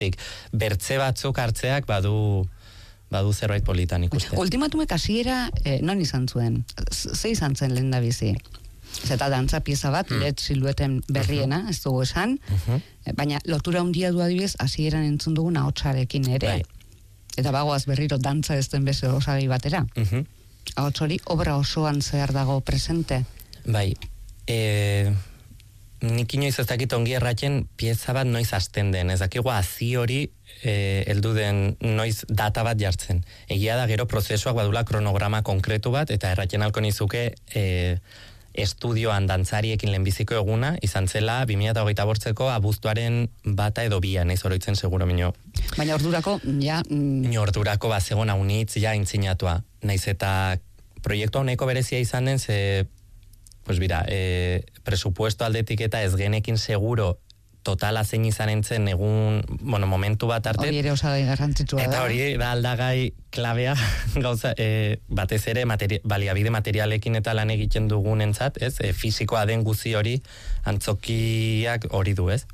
Bertze batzuk hartzeak badu zerbait politan ikusten. Ultimatumek hasiera non izan zuen? Ze izan zen lehen da bizi? Zeta dantza pieza bat, Led Silueten berriena, ez dugu esan, baina lotura handia du adibidez, hasieran entzun dugun ahotsarekin ere. Bai. Eta bagoaz berriro dantza ez den beste osagai batera. Ahots hori obra osoan zehar dago presente. Bai, nik inoiz ez dakit ongi erratzen pieza bat noiz hasten den, ez dakigu hazi hori heldu den noiz data bat jartzen. Egia da gero prozesuak badula kronograma konkretu bat, eta erratzen alko nizuke estudioan dantzariekin lehenbiziko eguna, izan zela 2008ko abuztuaren 1 edo 2, naiz oroitzen seguro minio. Baina ordurako, ja... Ordurako bazegon haunitz, ja, intzinatua. Naiz eta proiektu hauneko berezia izan den, pues bira, presupuesto aldetik eta ez genekin seguro totala zein izan entzen egun, momentu bat arte. Hori ere osagai garrantzitsua da. Eta hori da aldagai klabea, gauza, batez ere baliabide materialekin eta lan egiten dugunentzat, ez? Fisikoa den guzi hori, antzokiak hori du, ez?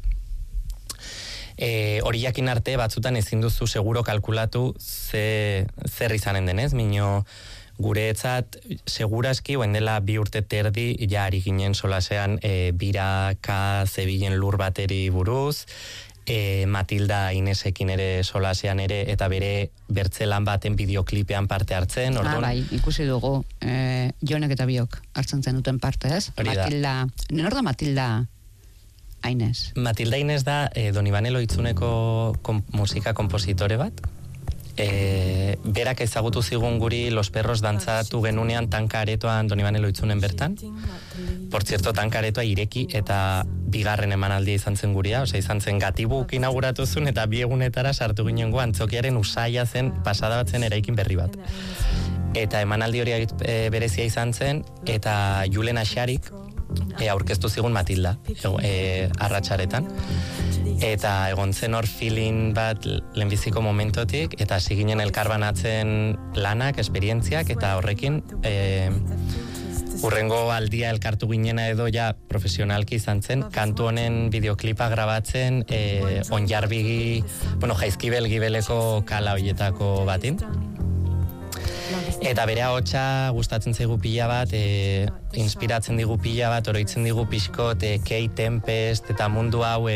Hori jakin arte batzutan ezin duzu seguro kalkulatu zer izanen denez, minio guretzat seguraski oen dela 2 urte terdi ja ari ginen solasean biraka zebilen lur bateri buruz, Matilda Inesekin ere solasean ere, eta bere bertzelan baten bideoklipean parte hartzen. Bai, ikusi dugu, Jonek eta biok hartzen zenuten parte, ez? Matilda, nor da Matilda Inez? Matilda Inez da Donibane Loitzuneko musika kompositore bat. Berak ezagutu zigun guri Los Perros dantzatu genunean Tanka Aretoan Donibane Loitzunen bertan. Por cierto, Tanka Aretoa ireki eta 2. emanaldia izan zen guria, osea izan zen Gatibuk inauguratu zuen eta 2 egunetara sartu ginengo antzokiaren usaia zen pasada bat zen eraikin berri bat. Eta emanaldi hori berezia izan zen, eta Julen Axarik aurkeztu zigun Matilda arratsaretan. Eta egon zen hor feeling bat lehenbiziko momentotik, eta hasi ginen elkarbanatzen lanak, esperientziak, eta horrekin urrengo aldia elkartu ginena edo ja profesionalki izan zen, kantu honen bideoklipa grabatzen Onjarbigi, Jaizkibel gibeleko kala hoietako batin. Eta bere ahotsa gustatzen zaigu pila bat, inspiratzen digu pila bat, oroitzen digu pixkot, Kate Tempest, eta mundu hau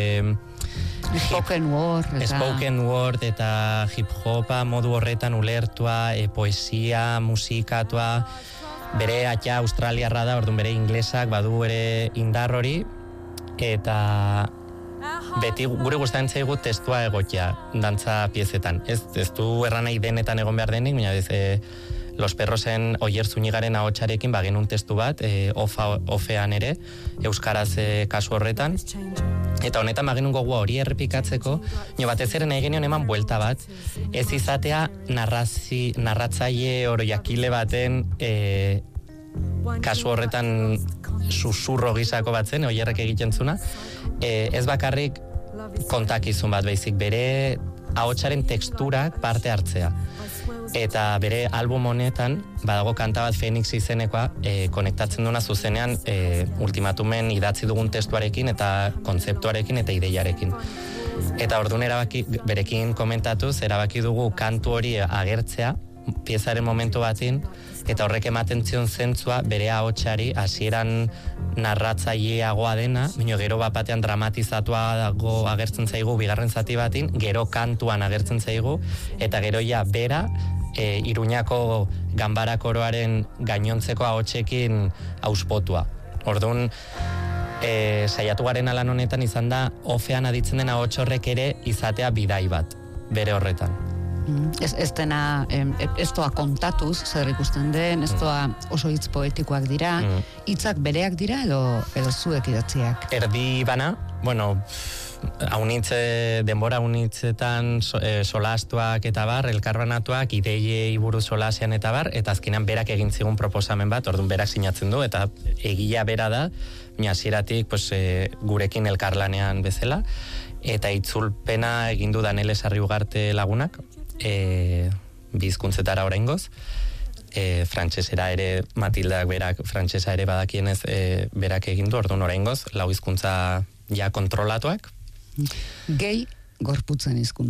spoken word eta hip-hopa modu horretan ulertua, poesia, musikatua, bere atxa australiarra da, orduan bere inglesak badu ere indar hori, eta beti gure gustatzen zaigu testua egokia dantza piezetan. Ez du erranai denetan egon behar denik, baina Los Perrosen Oier Zunigaren ahotsarekin bagenun testu bat, ofean ere, euskaraz kasu horretan. Eta honetan bagenun gogua hori errepikatzeko, batez ere nahi genion eman buelta bat, ez izatea narratzaile oroiakile baten kasu horretan susurro gizako batzen, Oierrek egiten zuna, ez bakarrik kontakizun bat baizik, bere ahotsaren teksturak parte hartzea. Eta bere album honetan, badago kanta bat Phoenix izenekoa, konektatzen duna zuzenean ultimatumen idatzi dugun testuarekin eta kontzeptuarekin eta ideiarekin. Eta orduan berekin komentatuz, erabaki dugu kantu hori agertzea, piezaren momentu batin, eta horrek ematen zion zentzua bere ahotsari hasieran narratzaileagoa dena, baina gero bat batean dramatizatuago agertzen zaigu bigarren zati batin, gero kantuan agertzen zaigu, eta gero ja bera Iruñako ganbara koroaren gainontzeko ahotsekin auspotua. Orduan, saiatu garen alan honetan izan da, ofean aditzen den ahots horrek ere izatea bidai bat, bere horretan. Ez dena, ez doa kontatuz, zer ikusten den, ez doa oso hitz poetikoak dira, hitzak bereak dira edo zuek idatziak? Erdi bana, denbora haunitzetan solastuak eta bar, elkarbanatuak, ideiei buruz solasean eta bar, eta azkenean berak egin zigun proposamen bat, orduan berak sinatzen du, eta egia bera da, hasieratik gurekin elkarlanean bezala, eta itzulpena egindu Danele Sarriugarte lagunak, bizkuntzetara oraingoz, frantsesera ere, Matildak berak frantsesa ere badakienez berak egindu, orduan oraingoz, 4 hizkuntza ja kontrolatuak. Gehi gorputzen hizkuntza.